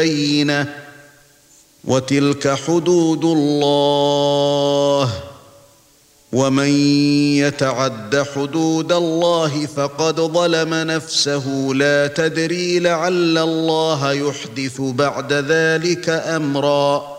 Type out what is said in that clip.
بينة وتلك حدود الله ومن يتعد حدود الله فقد ظلم نفسه لا تدري لعل الله يحدث بعد ذلك أمرا